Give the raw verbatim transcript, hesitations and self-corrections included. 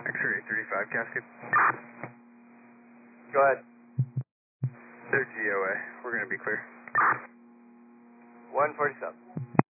X-ray thirty-five casket. Go ahead. They're G O A. We're going to be clear. one forty-seven.